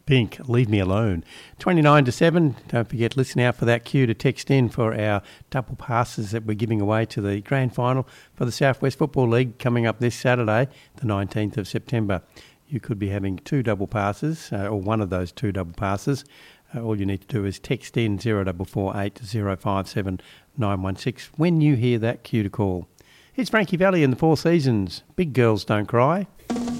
Pink, Leave Me Alone. 29 to 7. Don't forget, listen out for that cue to text in for our double passes that we're giving away to the grand final for the Southwest Football League coming up this Saturday, the 19th of September. You could be having two double passes, or one of those two double passes. All you need to do is text in 0448 057 916 when you hear that cue to call. It's Frankie Valli in the Four Seasons. Big Girls Don't Cry.